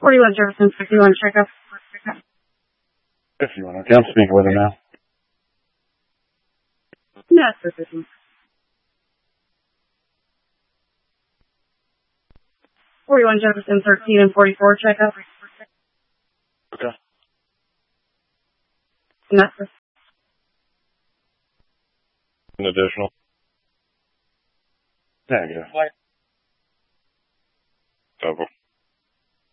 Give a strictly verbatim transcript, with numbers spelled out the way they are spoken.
forty-one Jefferson, fifty-one, checkup. fifty-one, okay, I'm speaking with him now. Yes, physician. forty-one Jefferson, thirteen and forty-four, checkup. Okay. Yes. An additional. Negative. Double.